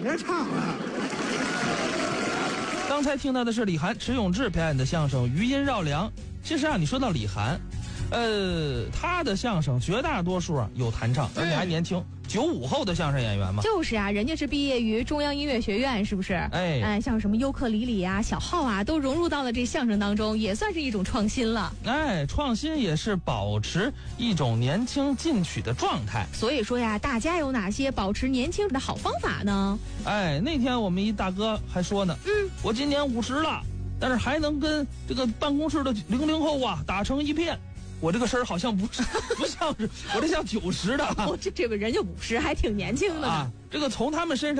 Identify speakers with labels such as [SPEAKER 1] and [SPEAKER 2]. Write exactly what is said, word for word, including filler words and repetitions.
[SPEAKER 1] 着唱啊。
[SPEAKER 2] 刚才听到的是李涵、迟永志表演的相声《余音绕梁》。其实啊，你说到李涵，呃，他的相声绝大多数啊有弹唱，而且还年轻，九五后的相声演员嘛。
[SPEAKER 3] 就是啊，人家是毕业于中央音乐学院，是不是？
[SPEAKER 2] 哎
[SPEAKER 3] 哎，像什么尤克里里啊、小号啊，都融入到了这相声当中，也算是一种创新了。
[SPEAKER 2] 哎，创新也是保持一种年轻进取的状态。
[SPEAKER 3] 所以说呀，大家有哪些保持年轻的好方法呢？
[SPEAKER 2] 哎，那天我们一大哥还说呢，
[SPEAKER 3] 嗯，
[SPEAKER 2] 我今年五十了，但是还能跟这个办公室的零零后啊打成一片。我这个声儿好像不是不像是，我这像九十的。
[SPEAKER 3] 哦，这这个人家五十还挺年轻的呢。
[SPEAKER 2] 啊，这个从他们身上。